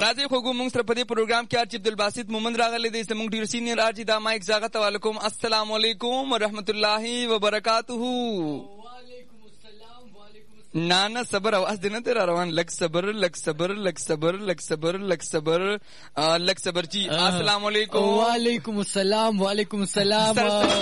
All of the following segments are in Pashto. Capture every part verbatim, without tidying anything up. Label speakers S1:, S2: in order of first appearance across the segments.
S1: راځي خو موږ سره په دې پروګرام کې آرچ عبدالباسط مومند راغلی دی زموږ ډیر سینیئر آرچ دا مایک زاغت علیکم السلام علیکم ورحمت الله وبرکاتہ. نه نه صبر او اس دې نه تر روان لک صبر لک صبر لک صبر لک صبر لک صبر لک صبر جی السلام علیکم.
S2: وعلیکم السلام وعلیکم السلام.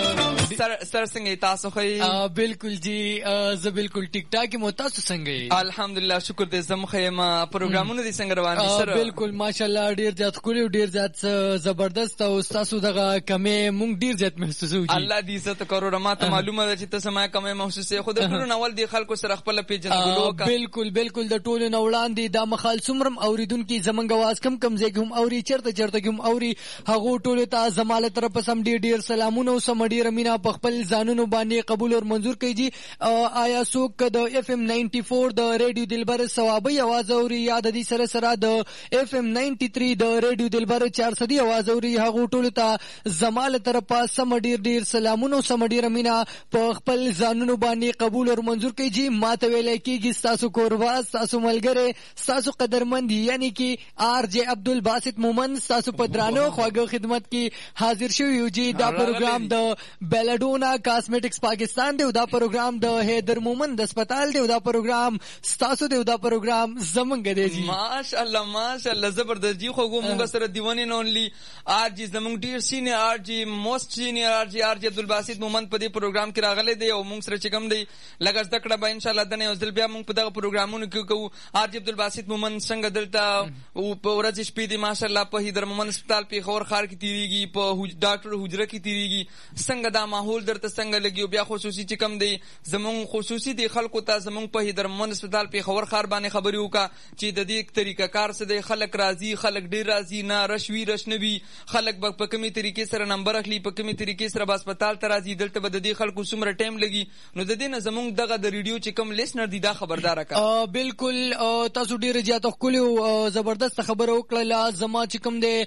S1: سر سر څنګه تاسو خې؟
S2: بالکل جی زه بالکل ټیک ټاک مو تاسو څنګه؟
S1: الحمدلله شکر دې زم خیمه پروګرامونه دې څنګه روان دي سر؟
S2: بالکل ماشاءالله ډیر زیات خوري ډیر زیات زبردست او تاسو دغه کمه مونږ ډیر زیات محسوسو جی.
S1: الله دې عزت کړو ماته معلومه ده چې تاسو ما کمه محسوسه خو د ټول نول دي خلکو سره خپل پیج
S2: بالکل بالکل د ټولو نه وړاندې دا مخال څومره اوریدونکو زمونږ आवाज کم کم ځای کوم اوري چرته چرته کوم اوري هغه ټولو ته زماله طرف سم ډیر ډیر سلامونه او سم ډیر مینا په خپل ځانونو باندې قبول او منزور کړي جی. آیا څوک د اف ام نائنٹی فور د ریډیو دلبر ثوابي आवाज اوري یا د دې سره سره د اف ام نائنٹی تھری د ریډیو دلبر چار سو دی आवाज اوري هغه ټولو ته زماله طرف سم ډیر ډیر سلامونه او سم ډیر مینا په خپل ځانونو باندې قبول او منزور کړي جی. ماته ویل کېږي ستاسو کورواز ستاسو ملګری ستاسو قدرمند یعنی کہ آر جے عبدالباسط مومند ستاسو په درانو خواږه خدمت کې حاضر شوی یو جی. دا پروګرام د بیلاډونا کاسمیټکس پاکستان دی او دا پروګرام د حیدر مومند هسپتال دی او دا پروګرام ستاسو دی او دا پروګرام زمونږ دی جی.
S1: ماشاءالله ماشاءالله زبردست جی. خو موږ سره دیوانی نه اونلی آر جی زمونږ ډیر سینیئر آر جی موست سینیئر آر جی آر جی عبدالباسط مومند په دې پروګرام کې راغلی دی او موږ سره چې کوم دی لږ زده کړه به ان شاء الله دنه او ځل بیا موږ په دغه پروګرامونو کې کوو. آرجی عبدالباسط مومند څنګه دلته او په ورځ شپې دي ماشاءالله په حیدر مومند هسپتال په خور خار کې تیریږي په ډاکټر حجره کې تیریږي څنګه دا ماحول درته څنګه لګي بیا خصوصي چې کم دی زمون خصوصي دی خلکو ته زمون په حیدر مومند هسپتال په خور خار باندې خبري وکا چې د دې طریقه کار څه دی خلک راضي خلک ډیر راضي نه رشوي رشنوي خلک په کومي طریقې سره نمبر اخلي په کومي طریقې سره هسپتال ته راځي دلته به د دې خلکو څومره ټایم لګي نو د دې نه زمون دغه د ریډیو چې کم لیسنر دی دا خبردار کا.
S2: بالکل تاسو ډیر زیات خولو زبردست خبره وکړه زما چې کوم دی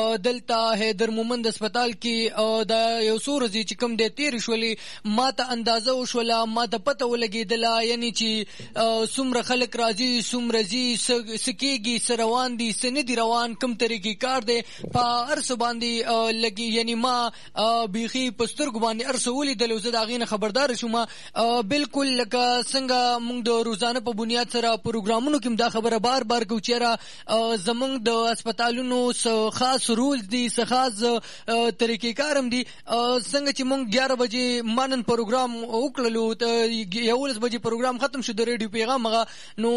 S2: دلته حیدر مومند هسپتال کې دا یو څو ورځې چې کوم دی تیر شولې ما ته اندازه وشوله ما ته پته ولګېدله یعنی چې څومره خلک راځي څومره ځي څه کېږي څه روان دي څه نه دي روان کوم طریقې کار دی په هر څه باندې لګي یعنی ما بیخي په سترګو باندې هر څه ولیدل او زه د هغې نه خبردار شوم. بالکل لکه څنګه موږ د روزانه په بنیاد سره پروګرامونو کې دا خبره بار بار کو چیرې زمونږ د هسپتالونو خاص رول دي خاص طریقې کارم دي څنګه چې موږ ګیاره بجې مانن پروګرام وکړلو یولس بجې پروګرام ختم شو د ریډیو پیغام هغه نو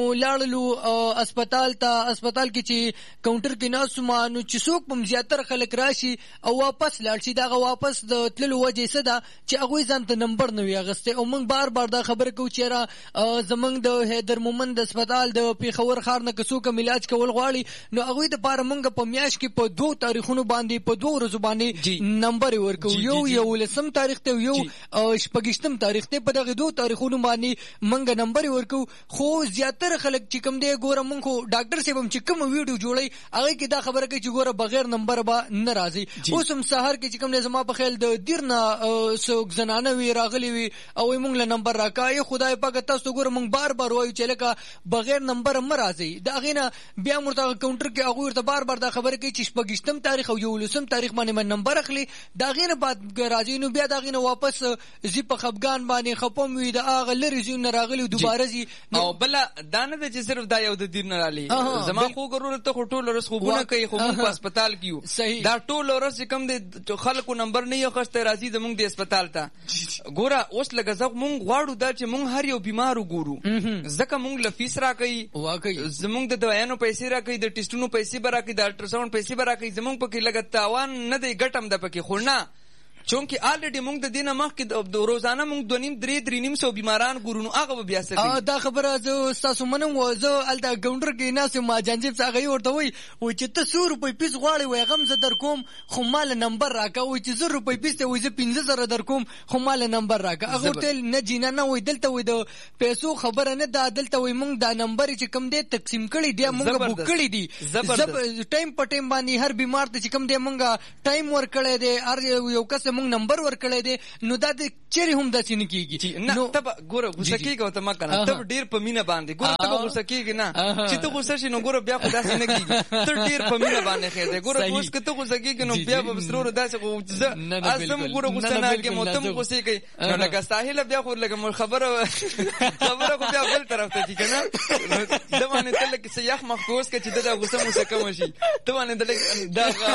S2: لاړلو هسپتال ته هسپتال کې چې کاونټر کې ناست وم نو چې څوک هم زیاتره خلک راشي او واپس لاړ شي دغه واپس د تللو وجې څه ده چې هغوی ځان ته نمبر نه وي اخیستی او موږ بار بار دا خبره کوو چیرې زمونږ د حیدر مومند هسپتال د پیښور ښار نه که څوک علاج کول غواړي نو هغوی دپاره موږ په میاشت کې په دوو تاریخونو باندې په دوو ورځو باندې نمبر یې ورکوو یو یولسم تاریخ ته یو شپږیشتم تاریخ ته په دغې دوو تاریخونو باندې موږ نمبر یې ورکوو. خو زیاتره خلک چې کوم دی ګوره موږ خو ډاکټر صاحب هم چې کومه ویډیو جوړوي هغې کې دا خبره کوي چې ګوره بغیر نمبر به نه راځي. اوس هم سهار کې چې کوم دی زما په خیال د دیر نه څوک زنانه وي راغلي وي او موږ له نمبر راکایي خدای پاکه تاسو ګوره موږ بار بار وایو چې لکه بغیر نمبر هم راځي د هغې نه بیا ورته کاونټر کې هغوی ورته بار بار دا خبره کوي چې شپږیشتم تاریخ او یولسم تاریخ باندې من نمبر اخلي د هغې نه بعد راځي نو بیا د هغې نه واپس ځي په خفګان باندې خپم وي د هغه لرې ځایونو نه راغلي دوباره ځي. او
S1: بله دا نه ده چې صرف دا یو د دیر نه رالي زما خو ګرور ته خو ټول ورځ خوبونه کوي خو موږ په هسپتال کې یو دا ټول ورځ چې کوم دی خلکو نمبر نه یې اخیستی راځي زموږ د هسپتال ته ګوره اوس لږه زه موږ غواړو دا چې موږ هر یو بیمار وګورو ځکه موږ له فیس راکوي زموږ د دوايانو پیسې راکوي د ټیسټونو پیسې به راکوي د الټراساونډ پیسې به راکوي زموږ پکې لږه تاوان نه دی ګټه هم ده پکې خو نه چونکه آلریډي موږ د دې نه مخکې د روزانه موږ دوه نیم درې درې نیم سو بیماران ګورو نو هغه به بیا څه کوي.
S2: دا خبره زه ستاسو منم و زه هلته کاونټر کې ناست یم جانجیب صاحب هغوی ورته وایي وایي چې ته څو روپۍ پیس غواړې وایي هغه هم زه در کوم خو ما له نمبر راکړه وایي چې زر روپۍ پیس دی وایي زه پنځه زره در کوم خو ما له نمبر راکړه هغه ورته ویل نه جینه نه وایي دلته وایي د پیسو خبره نه ده دلته وایي موږ دا نمبر چې کوم دی تقسیم کړي دی موږ بوک کړي دي ټایم په ټایم باندې هر بیمار ته چې کوم دی موږ ټایم ورکړی دی هر یو کس زمونږ نمبر ورکړی دی نو دا د چیرې هم داسې نه کېږي.
S1: نه ته به ګوره غوسه کېږه ورته مه کنه ته به ډېر په مینه باندې ګوره ته به غوسه کېږي نه چې ته غوسه شي نو ګوره بیا خو داسې نه کېږي ته ډېر په مینه باندې خېږې ګوره اوس که ته غوسه کېږي نو بیا به سرور داسې خو زه ازم ګوره غوسه نه کېږم او ته هم غوسې کوي نو لکه ساحله بیا خو لکه خبره خبره خو بیا بل طرف ته ځي که نه ده باندې ته لکه څه یخ مخ کوس که چې ده دا غوسه موسه کمه شي ته باندې ته لږ دغه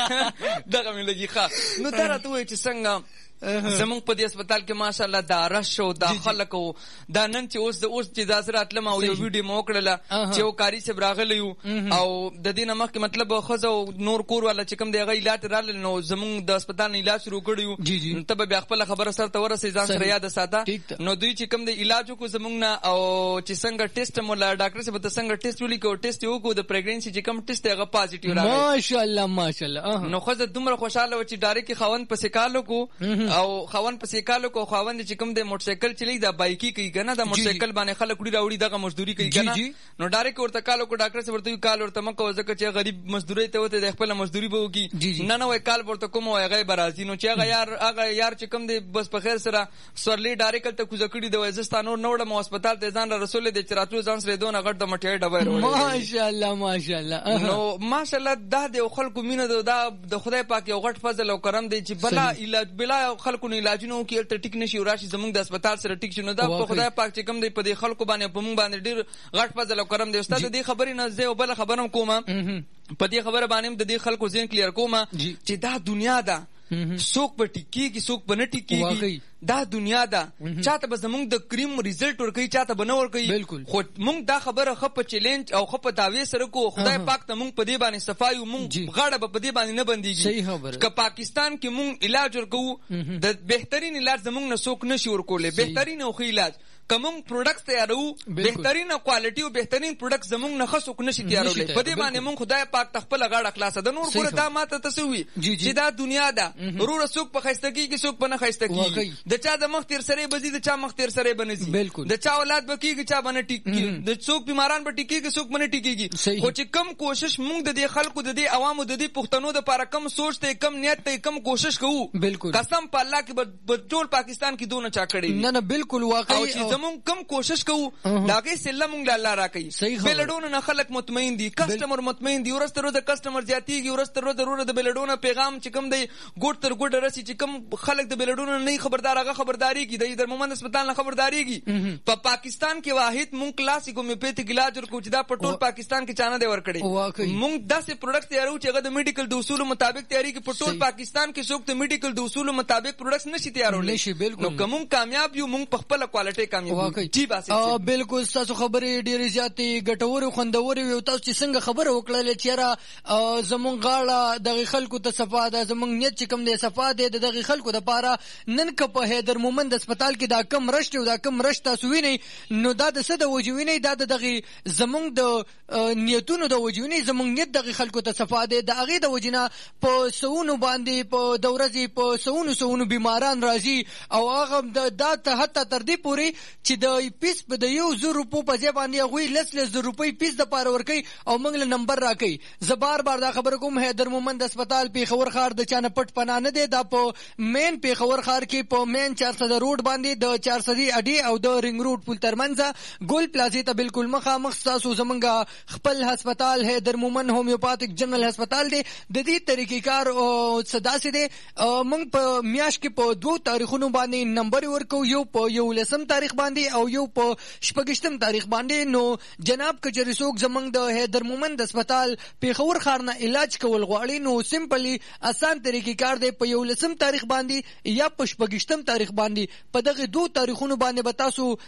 S1: دغه مې لګي ښه نو ته راته ووایې چې څنګه زمونږ په دې هسپتال کې ماشاءالله دا رش او دا خلک او دا نن چې اوس اوس چې دا زه راتلم او یو ویډیو مې وکړله چې یو کاري صاحب راغلی و او د دې نه مخکې مطلب ښځه او نور کور والا چې کوم دی هغه علاج راغلل نو زمونږ د هسپتال نه علاج شروع کړی و نو ته به بیا خپله خبره سر ته ورسوي ځان سره یاده ساته نو دوی چې کوم دی علاج وکړو زمونږ نه او چې څنګه ټیسټ مو له ډاکټر صاحب ته څنګه ټیسټ ولیکو ټیسټ یې وکړو د پریګننسي چې کوم ټیسټ دی هغه پازیټیو راغلی
S2: ماشاءالله ماشاءالله
S1: نو ښځه دومره خوشحاله وه چې ډایرکټ یې خاوند پسې کال وکړو او خاوند سیکالو کو خاوند چې کوم د موټر سایکل چلی دا بایکی کوي کنه دا موټر سایکل باندې خلک وړي راوړي دغه مزدوري کوي کنه نو ډایرکټ ورته کالو کو ډاکټر سره ورته کال ورته مکو ځکه چې غریب مزدوري ته وته د خپل مزدوري به وکي نه نه وای کال ورته کوم وای هغه برازي نو چې هغه یار هغه یار چې کوم دی بس په خیر سره سورلی ډایرکټ ته کوزه کړي د وزستانو نوړم هسپتال ته ځان رسول دي چې راتلو ځان سره دونه غټ د مټي ډبای وروړي
S2: ماشاءالله ماشاءالله
S1: نو ماشاءالله دا د خلکو مینه دا د خدای پاک یو غټ فضل او کرم دی چې بلا علاج بلا خلکو نه علاجونو کې ټیک نشي راشي زمونږ د هسپتال سره ټیک شي نو دا په خدای پاک چې کوم دی په دې خلکو باندې په مونږ باندې ډېر غټ فضل او کرم دی استاد دې خبرې نه زه بل خبرم کوم په دې خبره باندې د دې خلکو ذهن کلیر کوم چې دا دنیا ده څوک به ټیکېږي څوک به نه ټیکېږي دا دنیا ده چاته به زمونږ د کریم ریزلټ ورکوي چاته به نه ورکوي خو مونږ دا خبره ښه په چیلنج او ښه په دعوې سره کوو خدای پاک ته مونږ په دې باندې صفایو مونږ غاړه به په دې باندې نه بندېږي که پاکستان کې مونږ علاج ورکوو د بهترین علاج زمونږ نه څوک نشي ورکولی بهترین او ښه علاج که مونږ پروډکټس تیاروو بهترین کوالټي او بهترین پروډکټ زمونږ نه ښه څوک نشي تیارولی په دې باندې مونږ خدای پاک ته خپله غاړه خلاصه ده نور ګوره دا ماته ته څه وي چې دا دنیا ده وروره څوک په ښایسته کېږي څوک په نه ښایسته کېږي د چا د مخ تېر سری به ځي د چا مخ تېر سری به نه ځي د چا اولاد به کېږي چا به نه ټیکېږي د څوک بیماران به ټیکېږي څوک به نه ټیکېږي خو چې کم کوشش مونږ د دې خلکو د دې عوامو د دې پښتنو دپاره کم سوچ دی کم نیت دی کم کوشش کوو قسم په الله کې به ټول پاکستان کې دونه چا کړی
S2: نه نه بالکل واقعي
S1: او چې زمونږ کم کوشش کوو د هغې سله مونږ له الله راکوي بېلډونه نه خلک مطمئن دي کسټمر مطمئن دي ورځ تر ورځه کسټمر زیاتېږي ورځ تر ورځه وروره د بېلډونه پیغام چې کوم دی ګوټ تر ګوټه رسي چې کوم خلک د بېلډونه نه خبردار هغه خبردارېږي د در مومند هسپتال نه خبردارېږي په پاکستان کې واحد مونږ کلاسیک هومیوپیتھک علاج ورکوو چې دا په ټول پاکستان کې چا نه دی ورکړی مونږ داسې پروډکټ تیاروو چې هغه د میډیکل د اصولو مطابق تیارېږي په ټول پاکستان کې څوک د میډیکل د اصولو مطابق پروډکټس نشي تیارولی نو که مونږ کامیاب یو مونږ په خپله کوالټۍ کامیاب یو
S2: بالکل ستاسو خبرې ډېرې زیاتې ګټورې خوندورې وي او تاسو چې څنګه خبره وکړله چې یاره زمونږ غاړه دغې خلکو ته صفا ده زمونږ نیت چې کوم دی صفا دی د دغې خلکو دپاره نن که په حیدر مومند هسپتال کې دا کم رش دی او دا کم رش تاسو وینئ نو دا د څه د وجې وینئ دا د دغې زمونږ د نیتونو د وجې وینئ زمونږ نیت دغې خلکو ته صفا دی د هغې د وجې نه په سوونو باندې په د ورځې په سوونو سوونو بیماران راځي او هغه دا ته حتی تر دې پورې چې د پیس په د یو زر روپو په ځای باندې هغوی لس لس زر روپۍ پیس دپاره ورکوي او موږ له نمبر راکوي زه بار بار دا خبره کوم حیدر مومند هسپتال پېښور ښار د چا نه پټ پناه نه دی دا په مین پېښور ښار کې په مین چارسده روډ باندې د چارسدي اډې او د رنګ روډ پل ترمنځه ګول پلازې ته بالکل مخامخ ستاسو زمونږ خپل هسپتال حیدر مومند هومیوپاتیک جنرل هسپتال دی د دې طریقې کار څه داسې دی موږ په میاشت کې په دوو تاریخونو باندې نمبر ورکوو یو په یولسم تاریخ باندې او یو په شپږشتم تاریخ باندې نو جناب کچری څوک زمونږ د حیدر مومند هسپتال پېښور ښار نه علاج کول غواړي نو سمپلی اسان طریقې کار دی په یولسم تاریخ باندې یا په شپږشتم تاریخ باندې په دغه دوو تاریخونو باندې به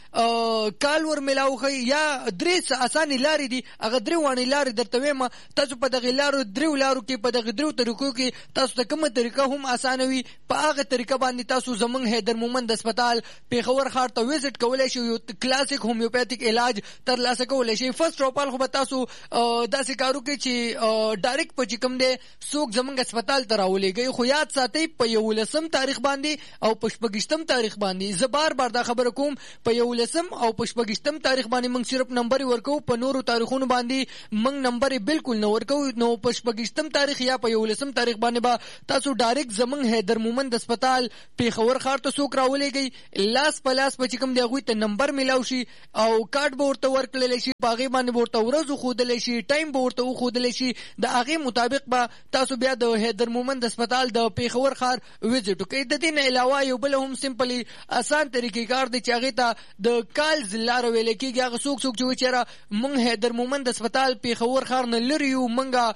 S2: تاسو کال ور میلاوښئ یا درې اسانې لارې دي هغه درې واړې لارې درته وایم تاسو په دغې لارو درېو لارو کې په دغې درېو طریقو کې تاسو ته کومه طریقه هم اسانه وي په هغه طریقه باندې تاسو زمونږ حیدر مومند هسپتال پېښور ښار ته وزټ کولای شئ یو کلاسیک هومیوپیتیک علاج ترلاسه کولای شئ. فرست آف آل خو به تاسو داسې کارو کې چې ډایرکټ په چې کوم دی څوک زمونږ هسپتال ته راولېږئ، خو یاد ساتئ په یولسم تاریخ باندې او په شپږشتم تاریخ باندې. زه بار بار دا خبره کوم په یولسم او په شپږشتم تاریخ باندې موږ صرف نمبر ورکو، په نورو تاریخونو باندې موږ نمبر بالکل نه ورکو. نو په شپږشتم تاریخ یا په یولسم تاریخ باندې به تاسو ډایرکټ زمونږ حیدر مومند هسپتال پیښور ښار ته څوک راولېږئ، لاس په لاس به چې کوم دی هغوی ته نمبر میلاو شي او کارډ به ورته ورکړلی شي، په هغې باندې به ورته ورځ وښودلی شي، ټایم به ورته وښودلی شي. د هغې مطابق به تاسو بیا د حیدر مومند هسپتال د پیښور ښار وزټ وکړئ. د دې نه علاوه یو بل هم سمپلی اسان طریقې کار دی چې هغې ته د کالز لاره ویلی کېږي. هغه څوک څوک چې وایي چېرې موږ حیدر مومند هسپتال پیښور ښار نه لرې یو،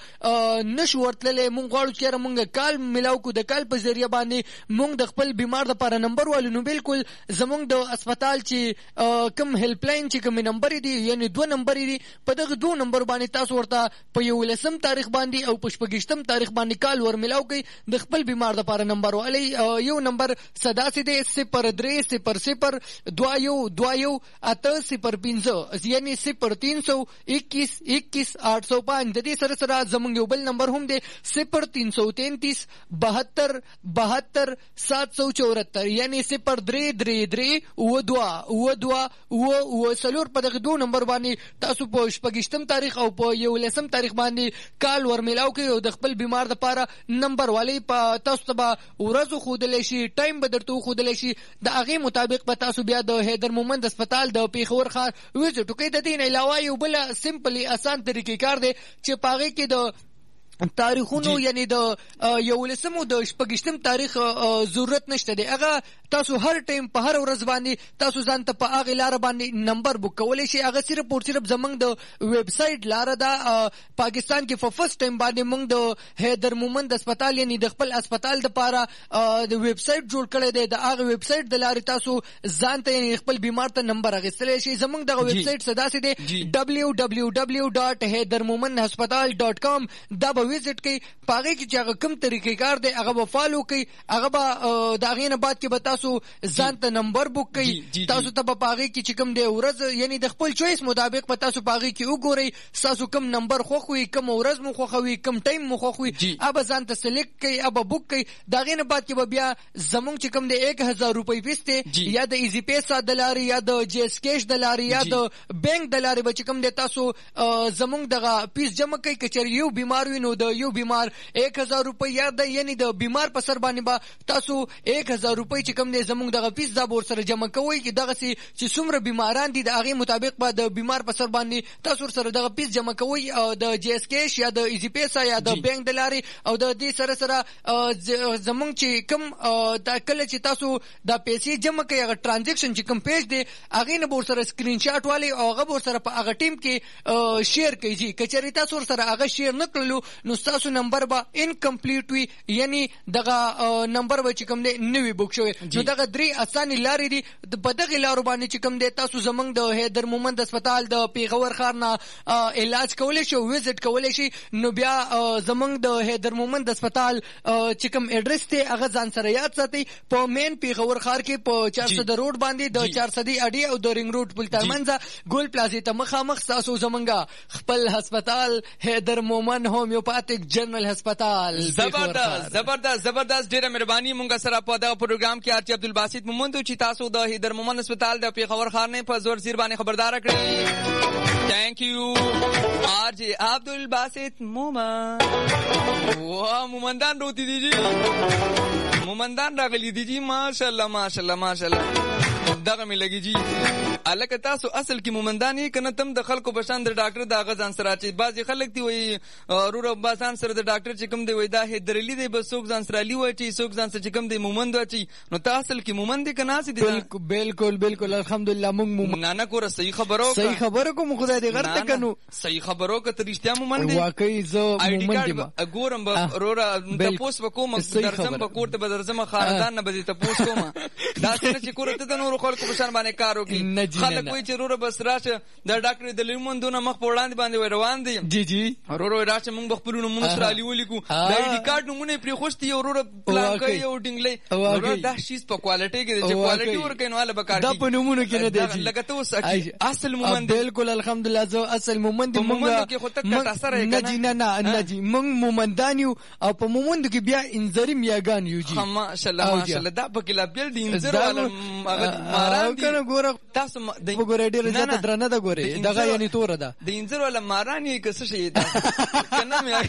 S2: موږ نشو ورتللی، موږ غواړو چې چېرې موږ کال میلاو کړو، د کال په ذریعه باندې موږ د خپل بیمار دپاره نمبر والو. نو بالکل زموږ د هسپتال چې کوم هیلپ لاین چې کومې نمبرې دي یعنې دوه نمبرې دي، په دغه دوه نمبر باندې تاسو ورته په یولسم تاریخ باندې او په شپږشتم تاریخ باندې کال ور میلاو کړئ د خپل بیمار دپاره نمبر والی. یو نمبر سداسې دی صفر درې صفر صفر دوه یو دوه یو اته صفر پنځه یعنې صفر تین سو اکیس اکیس آٹھ سو پانچ. د دې سره سره زموږ یو بل نمبر هم دی صفر تین سو تینتیس بہتر بہتر سات سو چورہتر یعنې صفر درې درې درې اوه دوه اوه دوه اوه اوه څلور. په دغه دوه نمبر باندې تاسو په شپږشتم تاریخ او په یولسم تاریخ باندې کال ور میلاو کړئ او د خپل بیمار دپاره نمبر والی. په تاسو ته به ورځ وښودلی شي، ټایم به درته وښودلی شي، د هغې مطابق به تاسو بیا د حیدر مومند هسپتال د پیښور ښار وزټ وکړئ. د دې نه علاوه یو بله سمپلی اسان طریقې کار دی چې په هغې کې د تاریخونو یعنی د یولسم او د شپږشتم تاریخ ضرورت نشته دی. هغه تاسو هر ټایم په هر ورځ باندې تاسو ځان ته په هغې لاره باندې نمبر بک کولی شي. هغه صرف او صرف زموږ د ویب سایټ لاره ده. پاکستان کې په فرست ټایم باندې موږ د حیدر مومند هسپتال یعنی د خپل هسپتال دپاره د ویب سایټ جوړ کړی دی. د هغه ویب سایټ د لارې تاسو ځان ته یعنی خپل بیمار ته نمبر اخیستلی شي. زموږ دغه ویب سایټ څه داسې دی ډبلیو ډبلیو ډبلیو ډاټ حیدر مومند هسپتال ډاټ کام. دا به وزټ کوئ، په هغې کې چې هغه کوم طریقې کار دی هغه به فالو کوئ. هغه به د هغې نه بعد کې به تاسو ځان ته نمبر بک کوئ. تاسو ته به په هغې کې چې کوم دی ورځ یعنی د خپل چویس مطابق به تاسو په هغې کې وګورئ ستاسو کوم نمبر خوښ وي، کوم ورځ مو خوښوي، کوم ټایم مو خوښ وي، هغه ځان ته سلیکټ کوئ، هغه بک کوئ. د هغې نه بعد کې به بیا زموږ چې کوم دی ایک هزار روپۍ فیس دی یا د ایزي پیسا د لارې یا د جی ایس کیش د لارې یا د بینک د لارې به چې کوم دی تاسو زموږ دغه پیس جمع کوئ. که چېرې یو بیمار وي نو د یو بیمار ایک هزار روپۍ یا د یعنی د بیمار په سر باندې به تاسو ایک هزار روپۍ چې کوم دی زموږ دغه پیس دا به ورسره جمع کوئ. چې دغسې چې څومره بیماران دي د هغې مطابق به د بیمار په سر باندې تاسو ورسره دغه پیس جمع کوئ د جی ایس کیش یا د ایزي پیسا یا د بینک د لارې. او د دې سره سره زموږ چې کوم دا کله چې تاسو دا پیسې جمع کوئ هغه ټرانزیکشن چې کوم پیج دی هغې نه به ورسره سکرین شاټ والئ او هغه به ورسره په هغه ټیم کې شیر کوئ. جي که چېرې تاسو ورسره هغه شیر نه کړلو نو ستاسو نمبر به انکمپلیټ وي یعنی دغه نمبر به چې کوم دی نوي بک شوی. نو دغه درې اسانې لارې دي. په دغې لارو باندې چې کوم دی تاسو زموږ د حیدر مومند هسپتال د پیښور ښار نه علاج کولی شي، وزټ کولی شي. نو بیا زموږ د حیدر مومند هسپتال چې کوم ایډرس دی هغه ځان سره یاد ساتئ. په مین پیښور ښار کې په چارسده روډ باندې د چارسدې اډې او د رنګ روډ پل ترمنځه ګول پلازې ته مخامخ ستاسو زموږ خپل هسپتال حیدر مومند هومیوپاتیک جنرال هسپتال.
S1: زبردست زبردست زبردست ډیره مهرباني. مونږ سره په دغه پروګرام کې آرچی عبدالباسط مومند چې تاسو د حیدر مومند هسپتال د پیښور ښار نه په زور زیر باندې خبردار کړی. تھینک یو آرچی عبدالباسط مومند. واه مومندان روتی دی جی، مومندان راغلی دی جی، ماشاءالله ماشاءالله ماشاءالله. دغه مې لګي جی الکه تاسو اصل کې مومندان یې کنه تم د خلکو بشان د ډاکټر د هغه ځان سره چې بعضې خلک دی وایي وروره باسان سره د ډاکټر چې کوم دی وایي دا حیدرعلي دی بس څوک ځان سره علي واچي څوک ځان سره چې کوم دی مومند واچي. نو تا اصل کې مومند دی که ناسې دی؟
S2: بالکل بالکل الحمدلله موږ مومند.
S1: نه نه کوره صحیح خبره وکړه،
S2: صحیح خبره کوم خدای دې غر ته کنو
S1: صحیح خبره وکړه. ته رښتیا مومند دی؟
S2: واقعي زه مومند یم.
S1: ګورم به وروره تپوس به کوم درځم به کور ته به درځم خاندان نه به دې تپوس کوم. داسې نه چې کور ته د نورو خلکو په شان باندې کار وکړي. خلک وایي چې وروره بس راشه د ډاکټر د لیموندونه مخ په وړاندې باندې وای روان دي
S2: جی جی
S1: وروره راشه موږ به خپلو نومونه سره علي ولیکو د آی ډي کارډ نومونه یې پرېښوستي یو وروره پلان کوي او ډینګلی وروره دا شیز په کوالټۍ کې دی چې کوالټي ورکوي نو هله به کار
S2: دا په نومونو کې نه دی
S1: لکه ته اوس اصل مومند
S2: بالکل الحمدلله زه اصل مومند
S1: مومندو کې خو ته کټ اثر یې
S2: نه جی نه نه نه جی موږ مومندان یو او په مومندو کې بیا انځري میاګان یو جی
S1: ماشاءالله ماشاءالله دا پکې لا بیل دي انځر والا ماران دي
S2: کنه ګوره
S1: تاسو
S2: د ګوره ډیر زیاته درنه ده ګوره دغه یعنی تور ده
S1: د انځر والا ماران یې کس شي دا کنه مې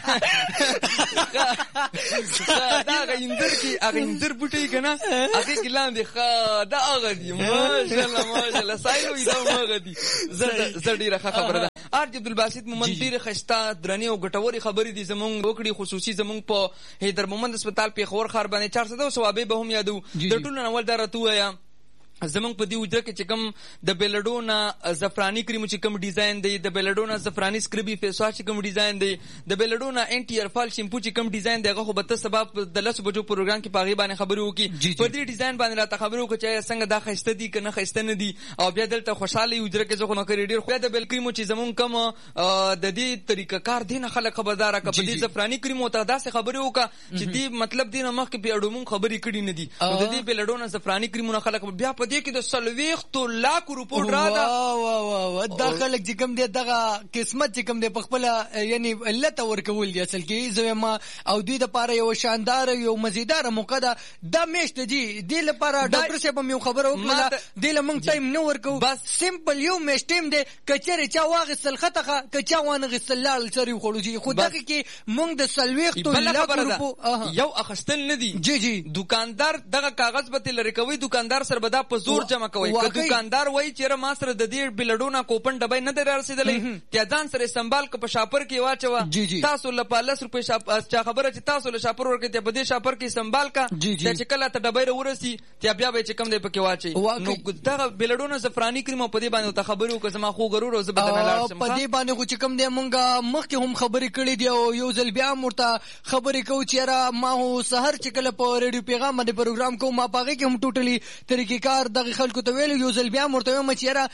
S1: دا انځر کې هغه انځر بوټي کنه هغه کې لاندې ښه دا هغه دي ماشاءالله ماشاءالله سایلو دا هغه دي زړه ډیره خبره ده آرجی عبدالباسط مومند ډیره ښایسته درنې او ګټورې خبرې دي زمونږ وکړي خصوصي زمونږ په حیدر مومند هسپتال پېښور ښار باندې چار سده ثوابې به هم یادو د ټولو نه اول دا راته ووایه زمونږ په دې حجره کې چې کوم د بیلډونا زفراني کریمو چې کوم ډیزاین دی د بیلډونا زفراني سکربي فیس واش چې کوم ډیزاین دی د بیلډونا انټي ایرفال شیمپو چې کوم ډیزاین دی هغه خو به ته سبب د لسو بجو پروګرام کې په هغې باندې خبرې وکړي په دې ډیزاین باندې راته خبرې وکړه چې څنګه دا ښایسته دي که نه ښایسته نه دي او بیا دلته خوشحاله حجره کې زه خو نوکرې ډېر خو د بیل کریمو چې زمونږ کوم د دې طریقه کار دی نه خلک خبرداره که په دې زفراني کریمو ته داسې خبرې وکړه چې دې مطلب دې نه مخکې په اډومون خبرې کړي نه دي نو د دې بیلډونا زفراني کریمونه خلک بیا په دې کې د څلوېښتو لاکو روپو ډرا ده
S2: واه واه واه دا خلک چې کوم دی دغه قسمت چې کوم دی په خپله یعنی علت ورکول دي اصل کې زه وایم او دوی دپاره یو شانداره یو مزیداره موقع ده دا میاشت جي دې لپاره ډاکټر صاحب هم یو خبره وکړله دې له موږ ټایم نه ورکوو بس سمپل یو میاشت ټایم دی که چېرې چا واخیستل ښه ته ښه که چا وانخیستل لاړل سر یې وخوړو جي خو دغه کې موږ د څلوېښتو لاکو روپو
S1: یو اخیستل نه دي
S2: جی جی
S1: دوکاندار دغه کاغذ به ترې لرې کوئ دوکاندار سره به دا په زور جمع کوئ که دوکاندار وایي چېرې ما سره د دې بیلډونا کوپن ډبی نه دی رارسېدلی بیا ځان سره سنبال که په شاپر کې واچوه تاسو له په لس روپۍ چا خبره چې تاسو له شاپر ورکړئ بیا په دې شاپر کې سنبال کا بیا چې کله ته ډبی راورسي بیا بیا به چې کوم دی پکې واچوي نو دغه بیلډونا زفراني کریم او په دې باندې ورته خبرې وکړه زما خو غرور او زه به درنه لاړ شم
S2: په دې باندې خو چې کوم دی مونږ مخکې هم خبرې کړې دي او یو ځل بیا هم ورته خبرې کوو چې یاره ما هو سهار چې کله په ریډیو پیغام باندې پروګرام کوم ما په هغې کې هم ټوټلي طریقې کار دغه خلکو ته ویلو یو ځل بیا هم ورته وایم چې یاره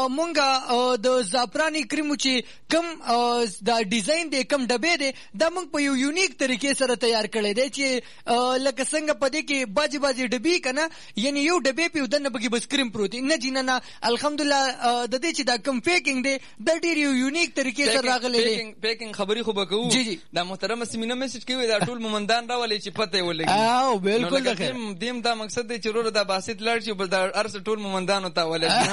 S2: مونږ د زعفراني کریمو چې کوم دا ډیزاین دی کوم ډبې دی دا مونږ په یو یونیک طریقې سره تیار کړی دی چې لکه څنګه په دې کې باجې باجې ډبې که نه یعنې یو ډبې پې دننه پکې بس کریم پروت دی نه جي نه نه الحمدلله د دې چې دا کوم پیکینګ دی دا ډېر یو یونیک طریقې سره راغلی دی
S1: پیکینګ خبرې خو به کوو
S2: جی جی
S1: دا محترمه سمینه میسج کوي دا ټول مومندان راولئ چې پته یې ولګي
S2: او بالکل د خیر
S1: دیم دا مقصد دی چې وروره دا باسط لاړ شي بس دا هر څه ټول مومندانو ته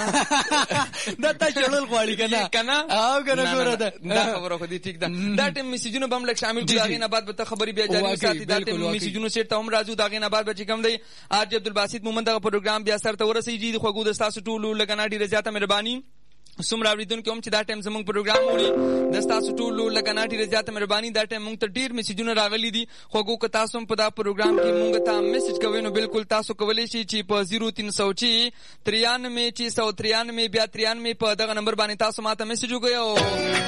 S1: ولګي
S2: دا تا چړل غواړي که نه
S1: که نه
S2: او که نه ګوره ده
S1: دا خبره خو دې ټیک ده دا ټیم میسیجونه به هم لږ شامل کړو د هغې نه بعد به ته خبرې بیا جاري وساتي دا ټیم میسیجونو سیټ ته هم راځو د هغې نه بعد به چې کوم دی آرجی عبدالباسط مومند دغه پروګرام بیا سر ته ورسوي د خوږو د ستاسو ټولو لږه نه ډېره زیاته مهرباني څومره اورېدونکي هم چې دا ټایم زموږ پروګرام وړي د ستاسو ټولو لږه نه ډېره زیاته مهرباني دا ټایم موږ ته ډېر میسیجونه راغلي دي خوږو که تاسو هم په دا پروګرام کې موږ ته میسج کوئ نو بلکل تاسو کولی شئ چې په زیرو تین سو چې تریانمې چې سو تریانمې بیا تریانمې په دغه نمبر باندې تاسو ما ته میسج وکړئ او